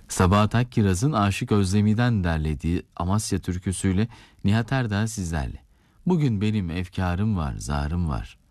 Sabahat Akkiraz'ın Aşık Özlemi'den derlediği Amasya türküsüyle Nihat Erdağ sizlerle. Bugün benim efkarım var, zarım var.